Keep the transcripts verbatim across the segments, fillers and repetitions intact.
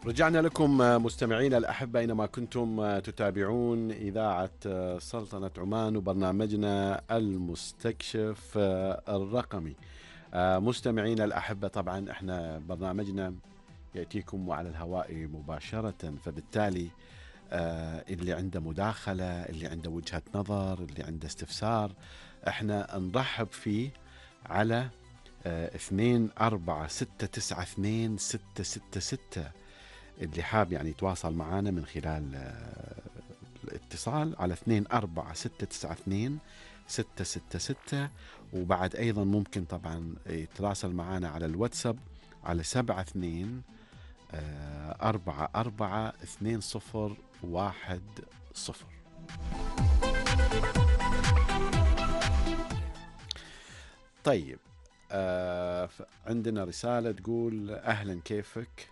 رجعنا لكم مستمعينا الأحبة أينما كنتم تتابعون إذاعة سلطنة عمان وبرنامجنا المستكشف الرقمي. مستمعينا الأحبة، طبعا احنا برنامجنا يأتيكم على الهواء مباشرة، فبالتالي اللي عنده مداخلة، اللي عنده وجهة نظر، اللي عنده استفسار، احنا نرحب فيه على اثنين أربعة ستة تسعة اثنين ستة ستة ستة. اللي حاب يعني يتواصل معنا من خلال الاتصال على اثنين أربعة ستة تسعة اثنين ستة ستة ستة، وبعد أيضا ممكن طبعا يتواصل معنا على الواتساب على سبعة اثنين أربعة أربعة اثنين صفر واحد صفر. طيب، آه عندنا رسالة تقول أهلا كيفك.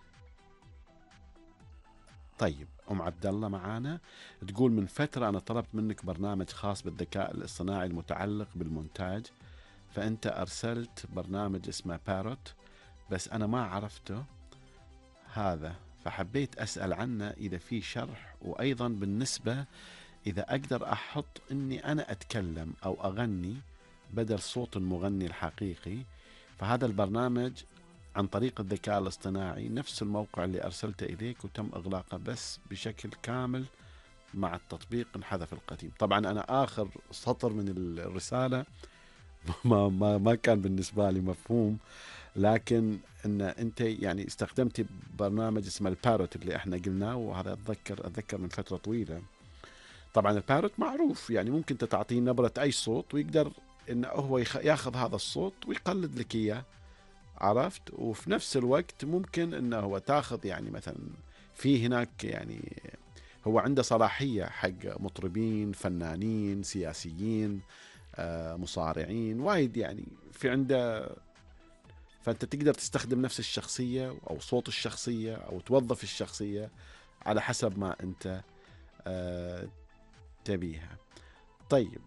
طيب، أم عبد الله معانا تقول من فترة أنا طلبت منك برنامج خاص بالذكاء الاصطناعي المتعلق بالمونتاج، فأنت أرسلت برنامج اسمه باروت بس أنا ما عرفته هذا، فحبيت أسأل عنه إذا في شرح، وأيضا بالنسبة إذا أقدر أحط أني أنا أتكلم أو أغني بدل صوت المغني الحقيقي. فهذا البرنامج عن طريق الذكاء الاصطناعي نفس الموقع اللي أرسلته إليك وتم إغلاقه بس بشكل كامل مع التطبيق انحذف القديم. طبعا أنا آخر سطر من الرسالة ما, ما, ما كان بالنسبة لي مفهوم، لكن أن أنت يعني استخدمتي برنامج اسمه الباروت اللي احنا قلناه، وهذا أتذكر أتذكر من فترة طويلة. طبعا الباروت معروف، يعني ممكن تعطيه نبرة أي صوت ويقدر إنه هو ياخذ هذا الصوت ويقلد لك إياه، عرفت؟ وفي نفس الوقت ممكن انه هو تاخذ يعني مثلا في هناك يعني هو عنده صلاحية حق مطربين، فنانين، سياسيين، آه، مصارعين، وايد يعني في عنده. فانت تقدر تستخدم نفس الشخصية او صوت الشخصية او توظف الشخصية على حسب ما انت آه، تبيها. طيب،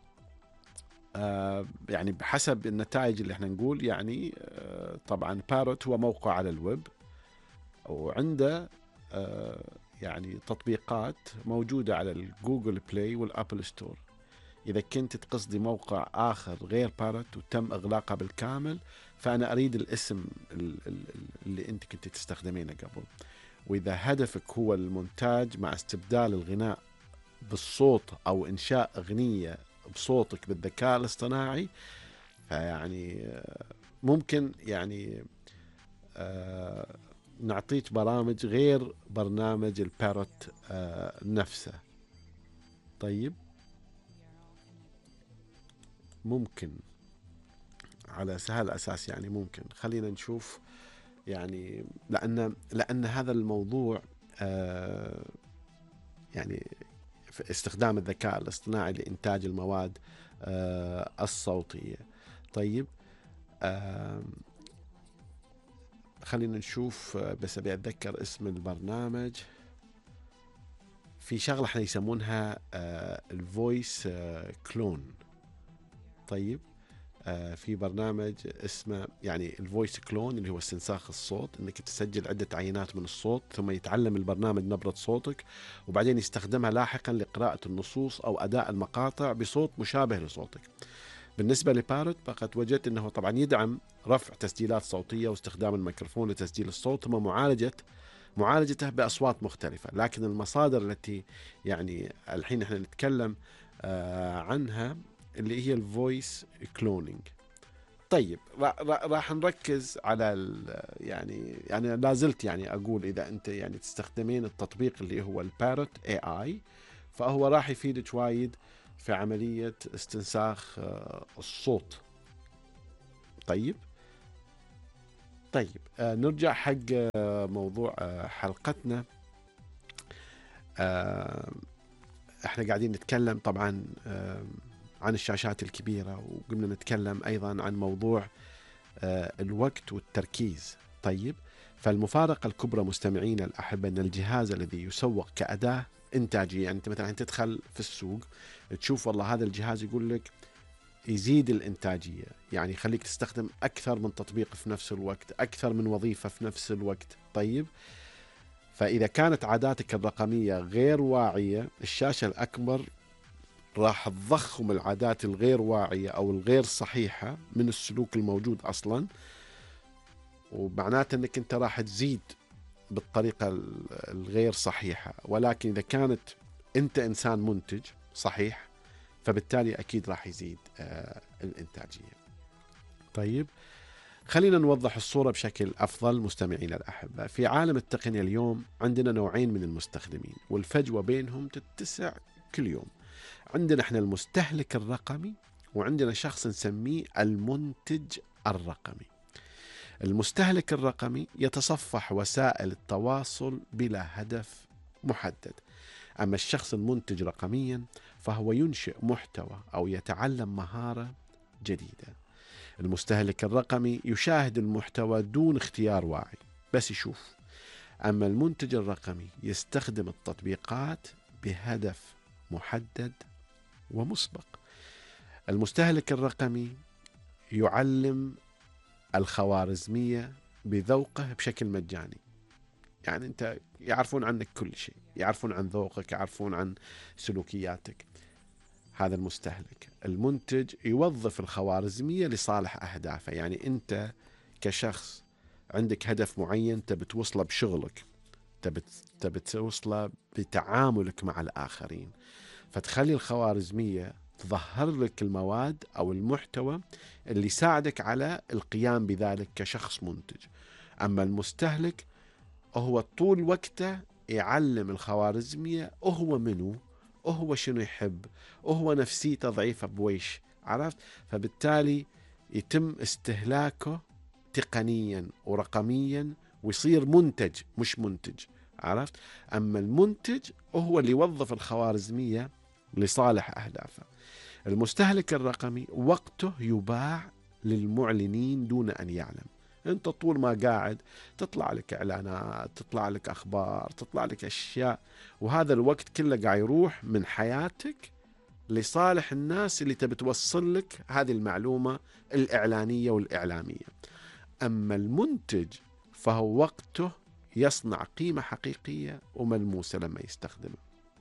آه يعني بحسب النتائج اللي احنا نقول يعني آه طبعا باروت هو موقع على الويب، وعنده آه يعني تطبيقات موجودة على الجوجل بلاي والأبل ستور. إذا كنت تقصدي موقع آخر غير باروت وتم إغلاقه بالكامل، فأنا أريد الاسم اللي أنت كنت تستخدمينه قبل. وإذا هدفك هو المونتاج مع استبدال الغناء بالصوت أو إنشاء أغنية بصوتك بالذكاء الاصطناعي، فيعني ممكن يعني آه نعطيك برامج غير برنامج الباروت آه نفسه. طيب، ممكن على سهل أساس يعني ممكن خلينا نشوف، يعني لأن لأن هذا الموضوع آه يعني في استخدام الذكاء الاصطناعي لإنتاج المواد آه الصوتية. طيب، آه خلينا نشوف، بس أبي أتذكر اسم البرنامج. في شغلة احنا يسمونها آه الفويس آه كلون. طيب، آه في برنامج اسمه يعني الفويس كلون اللي هو استنساخ الصوت، انك تسجل عدة عينات من الصوت ثم يتعلم البرنامج نبرة صوتك وبعدين يستخدمها لاحقا لقراءة النصوص او اداء المقاطع بصوت مشابه لصوتك. بالنسبة لباروت فقد وجدت أنه طبعا يدعم رفع تسجيلات صوتية واستخدام الميكروفون لتسجيل الصوت ثم معالجة معالجته بأصوات مختلفة، لكن المصادر التي يعني الحين احنا نتكلم آه عنها اللي هي الفويس كلونينج. طيب، راح نركز على يعني يعني لازلت يعني أقول إذا أنت يعني تستخدمين التطبيق اللي هو الباروت اي اي، فهو راح يفيدك وايد في عملية استنساخ الصوت. طيب طيب آه نرجع حق آه موضوع آه حلقتنا. آه احنا قاعدين نتكلم طبعا آه عن الشاشات الكبيرة، وقمنا نتكلم أيضا عن موضوع آه الوقت والتركيز. طيب، فالمفارقة الكبرى مستمعين الأحبة أن الجهاز الذي يسوق كأداة إنتاجية، يعني أنت مثلا تدخل في السوق تشوف والله هذا الجهاز يقول لك يزيد الإنتاجية، يعني يخليك تستخدم أكثر من تطبيق في نفس الوقت، أكثر من وظيفة في نفس الوقت. طيب، فإذا كانت عاداتك الرقمية غير واعية، الشاشة الأكبر راح تضخم العادات الغير واعية أو الغير صحيحة من السلوك الموجود أصلا، ومعناته أنك أنت راح تزيد بالطريقة الغير صحيحة. ولكن إذا كانت أنت إنسان منتج صحيح، فبالتالي أكيد راح يزيد آه الإنتاجية. طيب، خلينا نوضح الصورة بشكل أفضل. مستمعينا الأحبة، في عالم التقنية اليوم عندنا نوعين من المستخدمين، والفجوة بينهم تتسع كل يوم. عندنا احنا المستهلك الرقمي، وعندنا شخص نسميه المنتج الرقمي. المستهلك الرقمي يتصفح وسائل التواصل بلا هدف محدد، أما الشخص المنتج رقميا فهو ينشئ محتوى أو يتعلم مهارة جديدة. المستهلك الرقمي يشاهد المحتوى دون اختيار واعي، بس يشوف. أما المنتج الرقمي يستخدم التطبيقات بهدف محدد ومسبق. المستهلك الرقمي يعلم الخوارزمية بذوقه بشكل مجاني، يعني أنت يعرفون عنك كل شيء، يعرفون عن ذوقك، يعرفون عن سلوكياتك. هذا المستهلك. المنتج يوظف الخوارزمية لصالح أهدافه، يعني أنت كشخص عندك هدف معين تبي توصله بشغلك، تبي توصله بتعاملك مع الآخرين، فتخلي الخوارزمية تظهر لك المواد أو المحتوى اللي يساعدك على القيام بذلك كشخص منتج. أما المستهلك هو طول وقته يعلم الخوارزمية هو منو، وهو شنو يحب، وهو نفسيته ضعيفة بويش، عرفت؟ فبالتالي يتم استهلاكه تقنيا ورقميا، ويصير منتج مش منتج، عرفت؟ أما المنتج هو اللي يوظف الخوارزمية لصالح أهدافه. المستهلك الرقمي وقته يباع للمعلنين دون أن يعلم. أنت طول ما قاعد تطلع لك إعلانات، تطلع لك أخبار، تطلع لك أشياء، وهذا الوقت كله قاعد يروح من حياتك لصالح الناس اللي تبي توصل لك هذه المعلومة الإعلانية والإعلامية. أما المنتج فهو وقته يصنع قيمة حقيقية وملموسة لما يستخدمه.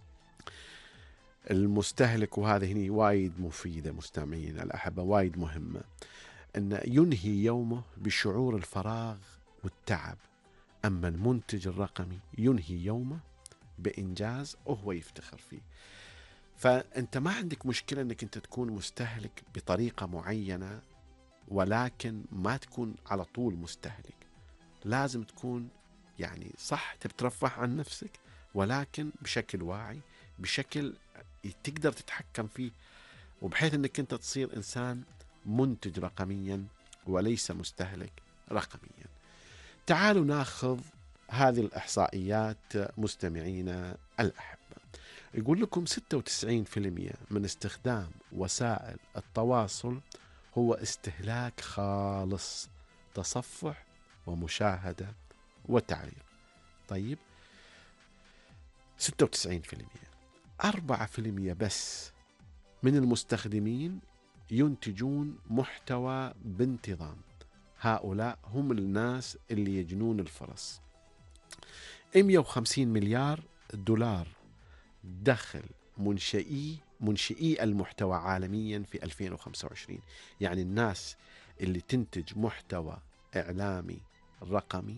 المستهلك، وهذه هنا وايد مفيدة مستمعين الأحبة، وايد مهمة، أن ينهي يومه بشعور الفراغ والتعب. أما المنتج الرقمي ينهي يومه بإنجاز وهو يفتخر فيه. فأنت ما عندك مشكلة أنك أنت تكون مستهلك بطريقة معينة، ولكن ما تكون على طول مستهلك. لازم تكون يعني صح تترفه عن نفسك، ولكن بشكل واعي، بشكل تقدر تتحكم فيه، وبحيث أنك أنت تصير إنسان منتج رقميا وليس مستهلك رقميا. تعالوا ناخذ هذه الإحصائيات مستمعينا الأحبة. يقول لكم ستة وتسعين بالمئة من استخدام وسائل التواصل هو استهلاك خالص، تصفح ومشاهدة وتعليق. طيب، ستة وتسعين بالمئة. أربعة بالمئة بس من المستخدمين ينتجون محتوى بانتظام. هؤلاء هم الناس اللي يجنون الفرص. مئة وخمسين مليار دولار دخل منشئي منشئي المحتوى عالميا في ألفين وخمسة وعشرين، يعني الناس اللي تنتج محتوى إعلامي رقمي.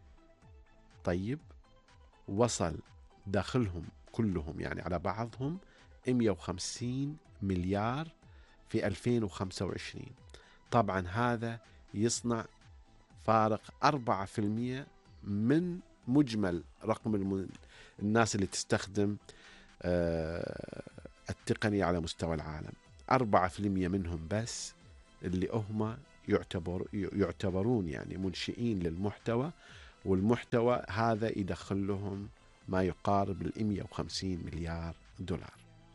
طيب، وصل دخلهم كلهم يعني على بعضهم مئة وخمسين مليار في ألفين وخمسة وعشرين. طبعا هذا يصنع فارق أربعة بالمئة من مجمل رقم الم... الناس اللي تستخدم آه التقنية على مستوى العالم. أربعة بالمئة منهم بس اللي هم يعتبر يعتبرون يعني منشئين للمحتوى، والمحتوى هذا يدخل لهم ما يقارب ال مئة وخمسين مليار دولار.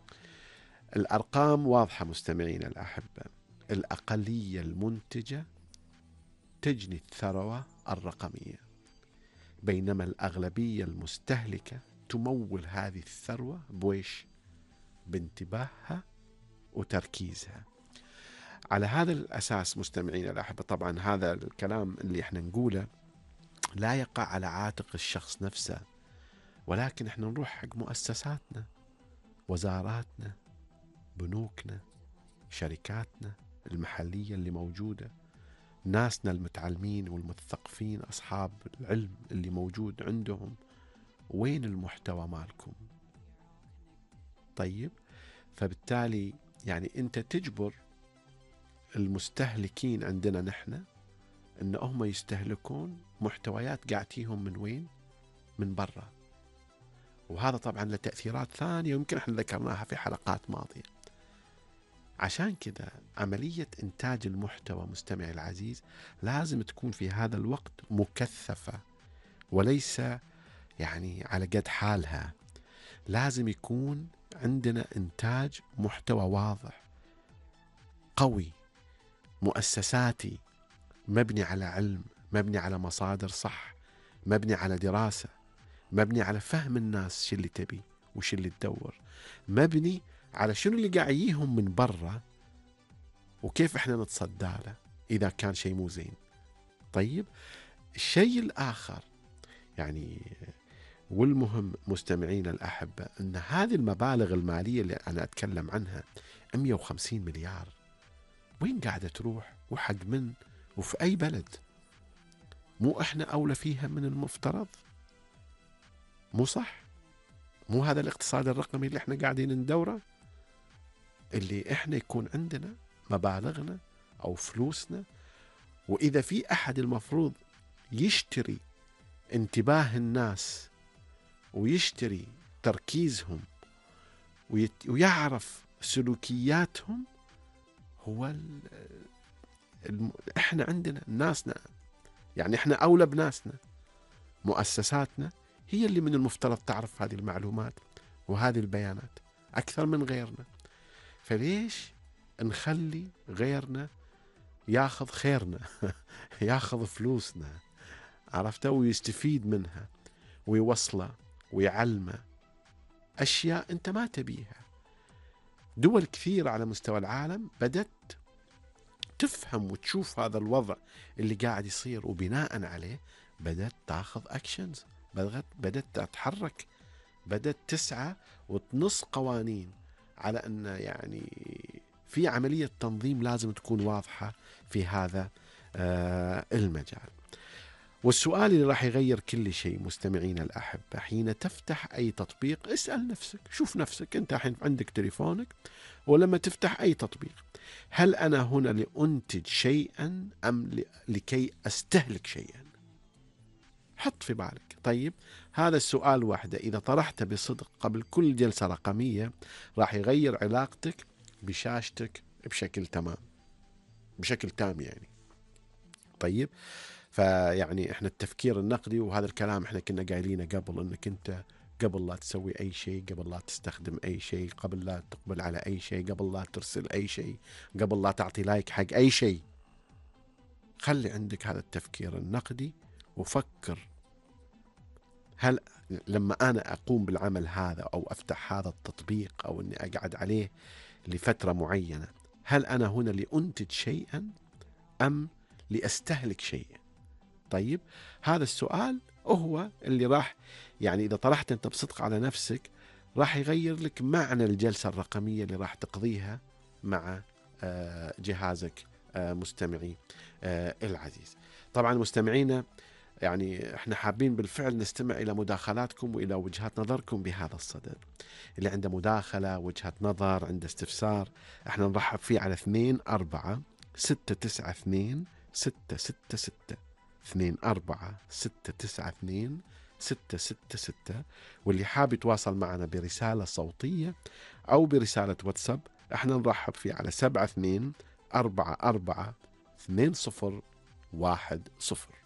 الأرقام واضحة مستمعين الأحبة. الأقلية المنتجة تجني الثروة الرقمية، بينما الأغلبية المستهلكة تمول هذه الثروة بويش؟ بانتباهها وتركيزها. على هذا الأساس مستمعين الأحبة، طبعا هذا الكلام اللي احنا نقوله لا يقع على عاتق الشخص نفسه، ولكن احنا نروح حق مؤسساتنا، وزاراتنا، بنوكنا، شركاتنا المحلية اللي موجودة، ناسنا المتعلمين والمتثقفين أصحاب العلم اللي موجود عندهم، وين المحتوى مالكم؟ طيب، فبالتالي يعني أنت تجبر المستهلكين عندنا نحن إن هم يستهلكون محتويات قاعتيهم من وين؟ من برا. وهذا طبعا له تأثيرات ثانية يمكن احنا ذكرناها في حلقات ماضية. عشان كذا عملية إنتاج المحتوى مستمعي العزيز لازم تكون في هذا الوقت مكثفة، وليس يعني على قد حالها. لازم يكون عندنا إنتاج محتوى واضح قوي مؤسساتي، مبني على علم، مبني على مصادر صح، مبني على دراسة، مبني على فهم الناس شو اللي تبي وش اللي تدور، مبني على شنو اللي قاعد يجيهم من برا وكيف احنا نتصدى له إذا كان شيء مو زين. طيب، الشيء الآخر يعني والمهم مستمعين الأحبة، أن هذه المبالغ المالية اللي أنا أتكلم عنها مئة وخمسين مليار وين قاعدة تروح وحق من وفي أي بلد؟ مو إحنا أولى فيها من المفترض؟ مو صح؟ مو هذا الاقتصاد الرقمي اللي إحنا قاعدين ندوره، اللي إحنا يكون عندنا مبالغنا أو فلوسنا، وإذا في أحد المفروض يشتري انتباه الناس ويشتري تركيزهم ويت... ويعرف سلوكياتهم، هو ال... الم... احنا عندنا ناسنا، يعني احنا اولى بناسنا، مؤسساتنا هي اللي من المفترض تعرف هذه المعلومات وهذه البيانات اكثر من غيرنا. فليش نخلي غيرنا ياخذ خيرنا ياخذ فلوسنا، عرفته، ويستفيد منها ويوصله ويعلمه أشياء أنت ما تبيها. دول كثيرة على مستوى العالم بدأت تفهم وتشوف هذا الوضع اللي قاعد يصير، وبناء عليه بدأت تأخذ أكشنز، بدأت, بدأت تتحرك، بدأت تسعى وتنص قوانين على أن يعني في عملية تنظيم لازم تكون واضحة في هذا المجال. والسؤال اللي راح يغير كل شيء مستمعين الأحبة، حين تفتح أي تطبيق اسأل نفسك، شوف نفسك أنت الحين عندك تليفونك، ولما تفتح أي تطبيق هل أنا هنا لأنتج شيئا أم لكي أستهلك شيئا؟ حط في بالك. طيب، هذا السؤال واحدة إذا طرحته بصدق قبل كل جلسة رقمية راح يغير علاقتك بشاشتك بشكل تمام، بشكل تام يعني. طيب، فيعني احنا التفكير النقدي، وهذا الكلام احنا كنا قايلينه قبل، انك انت قبل لا تسوي اي شيء، قبل لا تستخدم اي شيء، قبل لا تقبل على اي شيء، قبل لا ترسل اي شيء، قبل لا تعطي لايك حق اي شيء، خلي عندك هذا التفكير النقدي وفكر، هل لما انا اقوم بالعمل هذا او افتح هذا التطبيق او اني اقعد عليه لفترة معينة، هل انا هنا لأنتج شيئا ام لأستهلك شيئا؟ طيب، هذا السؤال هو اللي راح يعني إذا طرحت أنت بصدق على نفسك راح يغير لك معنى الجلسة الرقمية اللي راح تقضيها مع جهازك مستمعي العزيز. طبعا مستمعينا، يعني احنا حابين بالفعل نستمع إلى مداخلاتكم وإلى وجهات نظركم بهذا الصدد. اللي عنده مداخلة، وجهة نظر، عنده استفسار، احنا نرحب فيه على اثنين أربعة ستة تسعة اثنين ستة ستة ستة اثنين أربعة ستة تسعة اثنين ستة ستة ستة. واللي حاب يتواصل معنا برسالة صوتية أو برسالة واتساب احنا نرحب فيه على سبعة اثنين أربعة أربعة اثنين صفر واحد صفر.